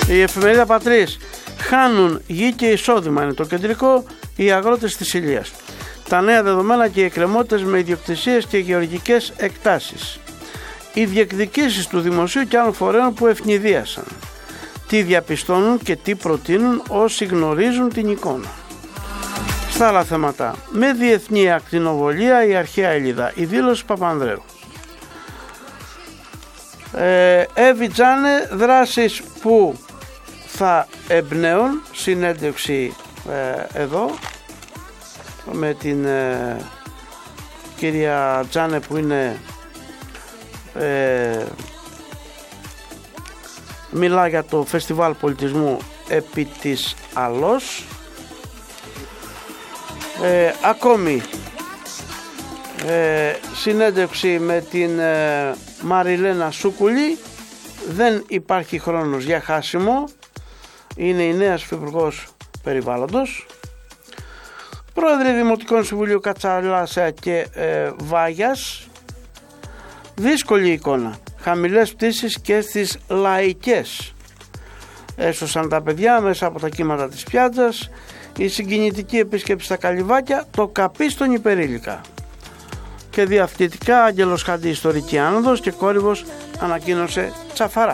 Η εφημερίδα Πατρίς. Χάνουν γη και εισόδημα, είναι το κεντρικό, οι αγρότες της Ηλίας. Τα νέα δεδομένα και οι εκκρεμότητες με ιδιοκτησίες και γεωργικές εκτάσεις. Οι διεκδικήσεις του δημοσίου και άλλων φορέων που ευνηδίασαν. Τι διαπιστώνουν και τι προτείνουν όσοι γνωρίζουν την εικόνα. Στα άλλα θέματα. Με διεθνή ακτινοβολία η αρχαία Ελίδα. Η δήλωση Παπανδρέου. Εύη Τζάνε, δράσεις που θα εμπνέουν. Συνέντευξη εδώ με την κυρία Τζάνε που είναι μιλά για το Φεστιβάλ Πολιτισμού επί της Αλός. Ακόμη συνέντευξη με την Μαριλένα Σούκουλη. Δεν υπάρχει χρόνος για χάσιμο. Είναι η νέα υφυπουργός περιβάλλοντος. Πρόεδρε Δημοτικών Συμβουλίου Κατσαλάσσια και Βάγιας. Δύσκολη εικόνα. Χαμηλές πτήσεις και στις λαϊκές. Έσωσαν τα παιδιά μέσα από τα κύματα της πιάτζας. Η συγκινητική επίσκεψη στα Καλυβάκια. Το καπί στον Υπερήλικα. Και διαφθητικά Άγγελος Χαντή ιστορική άνοδος και Κόρυβος ανακοίνωσε τσαφαρά.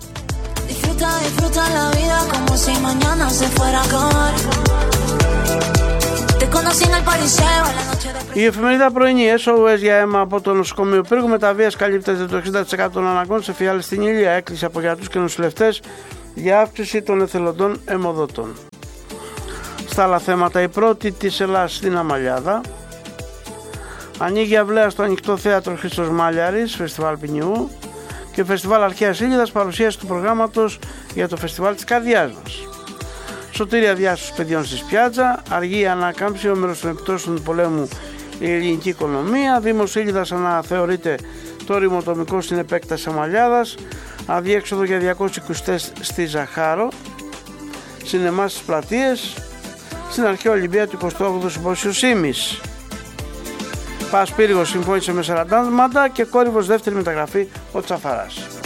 Η εφημερίδα Πρωινή. SOS για αίμα από το νοσοκομείο Πύργου. Με τα βίας καλύπτεται το 60% των αναγκών σε φιάλες στην Ηλία. Έκκληση από γιατρούς και νοσηλευτές για αύξηση των εθελοντών αιμοδοτών. Στα άλλα θέματα, η πρώτη της Ελλάδας στην Αμαλιάδα. Ανοίγει αυλαία στο ανοιχτό θέατρο Χρήστος Μάλιαρης, Φεστιβάλ Ποινιού. Και Φεστιβάλ Αρχαίας Ήλιδας, παρουσίαση του προγράμματος για το Φεστιβάλ της Καρδιάς μας. Σωτήρια διάσωσης παιδιών στη Σπιάτζα. Αργή ανάκαμψη, όμερος των επιπτώσεων του πολέμου η ελληνική οικονομία. Δήμος Ήλιδας αναθεωρείται το ρημοτομικό στην επέκταση Αμαλιάδας. Αδιέξοδο για 220 στη Ζαχάρο. Σινεμά στις πλατείες. Στην αρχαία Ολυμπία του 28ου Συμπόσιου Σίμης. Πας Πύργος συμφώνησε με 40 μάντα και Κόρυβος δεύτερη μεταγραφή ο Τσαφαράς.